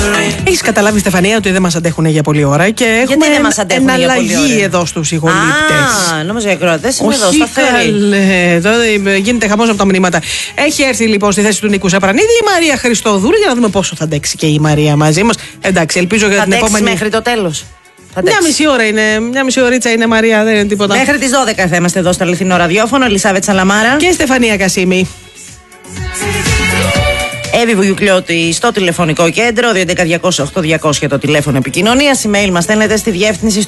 Έχεις καταλάβει, Στεφανία, ότι δεν μας αντέχουν για πολλή ώρα και έχουμε εναλλαγή εδώ στους ηχολήπτες. Νόμιζα οι ακροατές είναι εδώ, σταθεροί. Εδώ γίνεται χαμός από τα μνήματα. Έχει έρθει λοιπόν στη θέση του Νίκου Σαπρανίδη η Μαρία Χριστόδουλου για να δούμε πόσο θα αντέξει και η Μαρία μαζί μας. Εντάξει, ελπίζω για την επόμενη. Μέχρι το τέλος. Μια μισή ώρα είναι, μια μισή ωρίτσα είναι, Μαρία, δεν είναι τίποτα. Μέχρι τις 12 θα είμαστε εδώ στο αληθινό ραδιόφωνο. Ελισάβετ Σαλαμάρα και Στεφανία Κασίμη. Εύη Βουγιουκλιώτη στο τηλεφωνικό κέντρο, 211-200-8200 το τηλέφωνο επικοινωνίας. Email μας στέλνετε στη διεύθυνση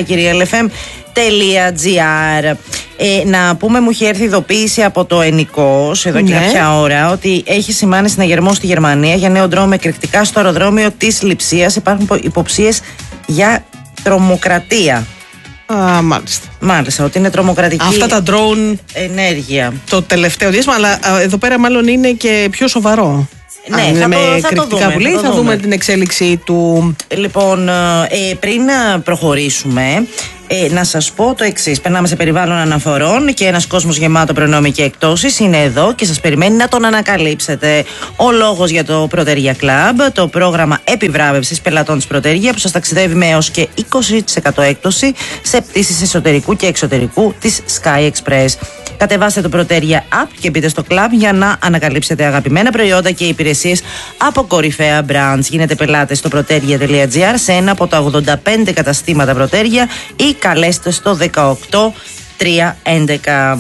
studio@realfm.gr. Να πούμε, μου έχει έρθει ειδοποίηση από το ΕΝΙΚΟΣ εδώ και κάποια ώρα ότι έχει σημάνει συναγερμό στη Γερμανία για νέο ντρόουν με εκρηκτικά στο αεροδρόμιο της Λειψίας. Υπάρχουν υποψίες για τρομοκρατία. Μάλιστα. Μάλιστα, ότι είναι τρομοκρατική αυτά τα drone ενέργεια το τελευταίο διάστημα, αλλά εδώ πέρα μάλλον είναι και πιο σοβαρό. Ναι, θα δούμε την εξέλιξη του. Λοιπόν, πριν προχωρήσουμε, να σας πω το εξής. Περνάμε σε περιβάλλον αναφορών και ένας κόσμος γεμάτο προνόμια και εκτόσεις είναι εδώ και σας περιμένει να τον ανακαλύψετε. Ο λόγος για το Proteria Club, το πρόγραμμα επιβράβευσης πελατών της Proteria που σας ταξιδεύει με έως και 20% έκπτωση σε πτήσεις εσωτερικού και εξωτερικού της Sky Express. Κατεβάστε το Proteria App και μπείτε στο club για να ανακαλύψετε αγαπημένα προϊόντα και υπηρεσίες από κορυφαία brands. Γίνετε πελάτες στο proteria.gr σε ένα από τα 85 καταστήματα Proteria ή καλέστε στο 18311.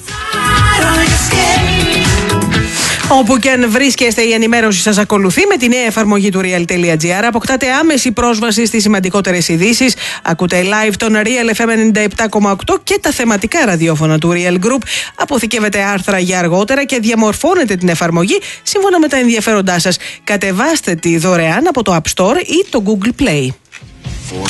Όπου και αν βρίσκεστε, η ενημέρωση σας ακολουθεί με τη νέα εφαρμογή του real.gr. Αποκτάτε άμεση πρόσβαση στις σημαντικότερες ειδήσεις. Ακούτε live τον Real FM 97,8 και τα θεματικά ραδιόφωνα του Real Group. Αποθηκεύετε άρθρα για αργότερα και διαμορφώνετε την εφαρμογή σύμφωνα με τα ενδιαφέροντά σας. Κατεβάστε τη δωρεάν από το App Store ή το Google Play.